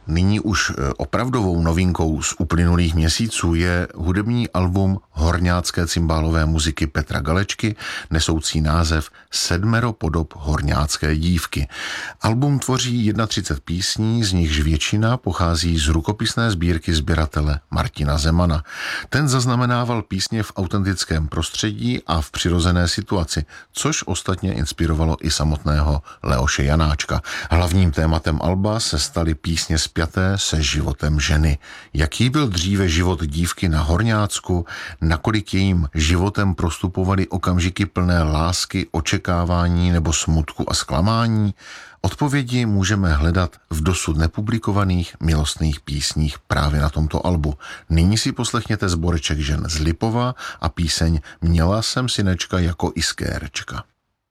Nyní už opravdovou novinkou z uplynulých měsíců je hudební album horňácké cymbálové muziky Petra Galečky, nesoucí název Sedmero podob horňácké dívky. Album tvoří 31 písní, z nichž většina pochází z rukopisné sbírky sběratele Martina Zemana. Ten zaznamenával písně v autentickém prostředí a v přirozené situaci, což ostatně inspirovalo i samotného Leoše Janáčka. Hlavním tématem alba se staly písně spjaté se životem ženy. Jaký byl dříve život dívky na Horňácku, nakolik jejím životem prostupovaly okamžiky plné lásky, očekávání nebo smutku a zklamání? Odpovědi můžeme hledat v dosud nepublikovaných milostných písních právě na tomto albu. Nyní si poslechněte sboreček žen z Lipova a píseň Měla jsem synečka jako iskérčka.